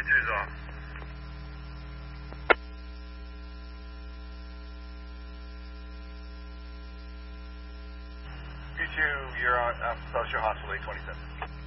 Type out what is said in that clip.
Two's off. You two, you're on social hostile 827.